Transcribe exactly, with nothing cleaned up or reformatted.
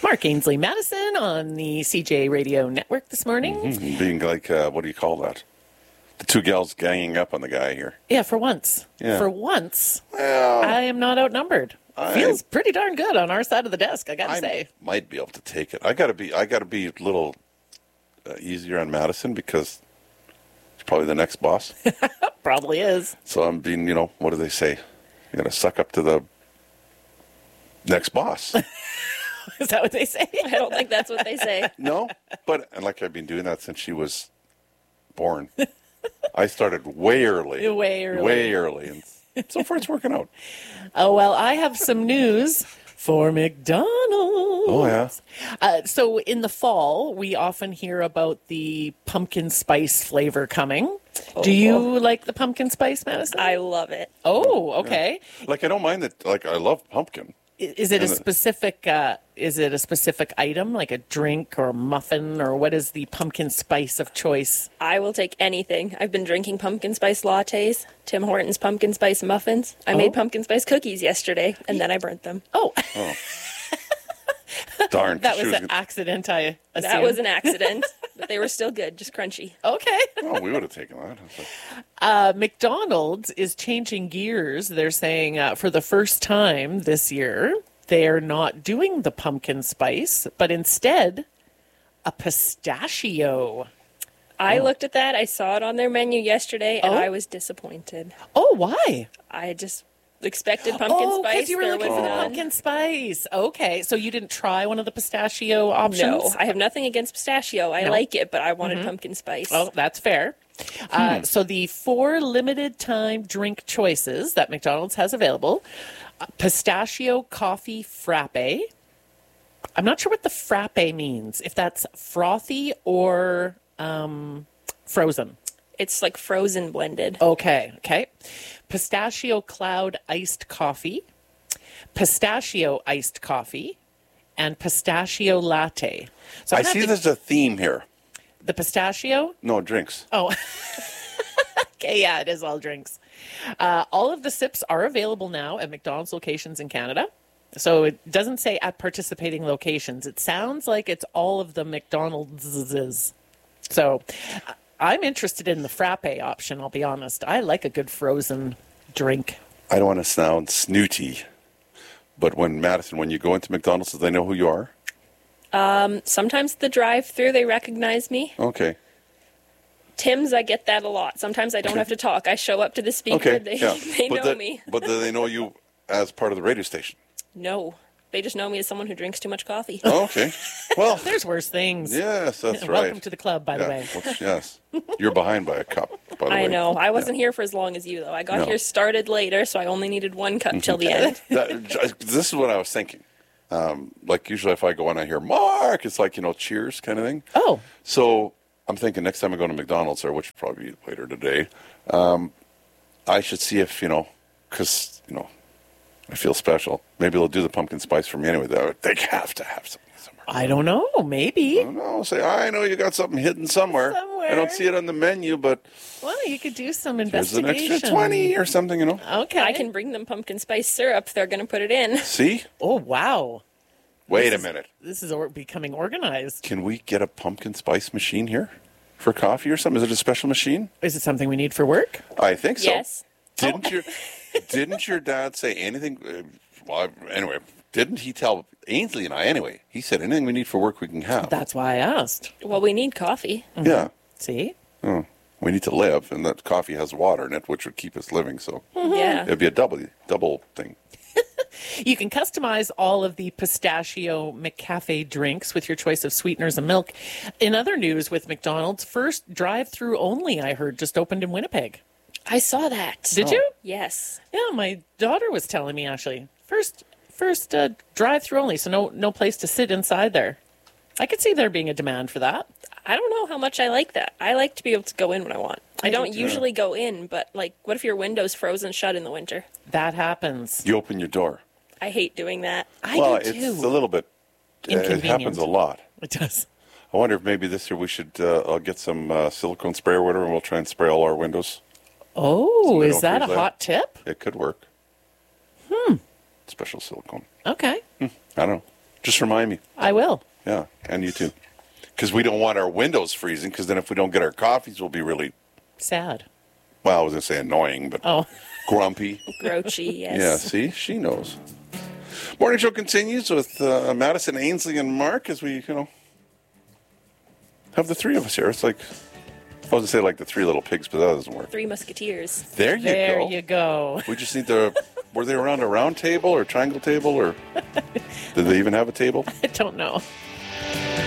Mark Ainsley Madison on the C J Radio Network this morning. Mm-hmm. Being like, uh, what do you call that? The two gals ganging up on the guy here. Yeah, for once. Yeah. For once, well, I am not outnumbered. I, Feels pretty darn good on our side of the desk, I gotta I say. might be able to take it. I gotta be. I gotta be a little uh, easier on Madison because he's probably the next boss. Probably is. So I'm being, you know, what do they say? You gotta suck up to the next boss. Is that what they say? I don't think that's what they say. No, but and like I've been doing that since she was born. I started way early. Way early. Way early. And so far it's working out. Oh, well, I have some news for McDonald's. Oh, yeah. Uh, so in the fall, we often hear about the pumpkin spice flavor coming. Oh. Do you like the pumpkin spice, Madison? I love it. Oh, okay. Like I don't mind that. Like I love pumpkin. I- Is it a And the- specific? Uh, is it a specific item, like a drink or a muffin, or what is the pumpkin spice of choice? I will take anything. I've been drinking pumpkin spice lattes, Tim Hortons pumpkin spice muffins. I made Oh. pumpkin spice cookies yesterday, and then I burnt them. Oh, Oh. Darn. that she was was an gonna- accident. I assume. That was an accident, but they were still good, just crunchy. Okay. Oh, we would have taken that. Uh, McDonald's is changing gears. They're saying uh, for the first time this year, they're not doing the pumpkin spice, but instead a pistachio. I looked at that. I saw it on their menu yesterday, and Oh. I was disappointed. Oh, why? I just expected pumpkin oh, spice. because you were There looking was for the none. pumpkin spice. Okay, so you didn't try one of the pistachio options? No, I have nothing against pistachio. I No. like it, but I wanted pumpkin spice. Oh, that's fair. Uh, so the four limited time drink choices that McDonald's has available: uh, pistachio coffee frappe. I'm not sure what the frappe means. If that's frothy or um, frozen. It's like frozen blended. Okay, okay. Pistachio cloud iced coffee, pistachio iced coffee, and pistachio latte. So I I'm gonna see have to- there's a theme here. the pistachio. No, drinks. Oh, okay, yeah, it is all drinks. Uh, all of the sips are available now at McDonald's locations in Canada. So it doesn't say at participating locations. It sounds like it's all of the McDonald's. So uh, I'm interested in the frappe option, I'll be honest. I like a good frozen drink. I don't want to sound snooty, but when Madison, when you go into McDonald's, do they know who you are? Sometimes the drive-through, they recognize me. Okay. Tim's, I get that a lot. Sometimes I don't have to talk. I show up to the speaker. Okay. They, yeah. they but know the- me. But do they know you as part of the radio station? No. They just know me as someone who drinks too much coffee. Oh, okay. Well, There's worse things. yes, that's right. Welcome to the club, by the Yeah, way. well, yes. You're behind by a cup, by the way. I know. I wasn't here for as long as you, though. I got No. here started later, so I only needed one cup till the end. That, this is what I was thinking. Um, like usually if I go and I hear Mark, it's like, you know, cheers kind of thing. Oh, So I'm thinking next time I go to McDonald's, or which will probably be later today, um, I should see if, you know, because, you know, I feel special. Maybe they'll do the pumpkin spice for me anyway. They they have to have something somewhere. I don't know. Maybe. I don't know. Say, I know you got something hidden somewhere. Somewhere. I don't see it on the menu, but Well, you could do some there's an investigation. extra twenty or something, you know. Okay. I can bring them pumpkin spice syrup. They're going to put it in. See? Oh, wow. Wait This a is- minute. This is or- becoming organized. Can we get a pumpkin spice machine here for coffee or something? Is it a special machine? Is it something we need for work? I think so. Yes. Didn't your Didn't your dad say anything? Uh, well, anyway, didn't he tell Ainsley and I anyway? He said anything we need for work we can have. That's why I asked. Well, we need coffee. Yeah. See? Oh, we need to live, and that coffee has water in it, which would keep us living. So Yeah. it'd be a double double thing. You can customize all of the pistachio McCafe drinks with your choice of sweeteners and milk. In other news with McDonald's, first drive-through only, I heard, just opened in Winnipeg. I saw that. Did you? Yes. Yeah, my daughter was telling me, actually. First first uh, drive-through only, so no no place to sit inside there. I could see there being a demand for that. I don't know how much I like that. I like to be able to go in when I want. I, I do don't too. usually go in, but like, what if your window's frozen shut in the winter? That happens. You open your door. I hate doing that. I well, do it's too. a little bit. uh, It Inconvenient. happens a lot. It does. I wonder if maybe this year we should. Uh, I'll get some uh, silicone spray or whatever, and we'll try and spray all our windows. Oh, they is don't that a freeze out. hot tip? It could work. Hmm. Special silicone. Okay. I don't know. Just remind me. I will. Yeah, and you too. Because we don't want our windows freezing, because then if we don't get our coffees, we'll be really, Sad. well, I was going to say annoying, but Oh, grumpy. Grouchy, yes. Yeah, see? She knows. Morning show continues with uh, Madison, Ainsley, and Mark as we, you know, have the three of us here. It's like, I was going to say like the three little pigs, but that doesn't work. Three Musketeers. There you there go. you go. We just need to, were they around a round table or triangle table, or did they even have a table? I don't know.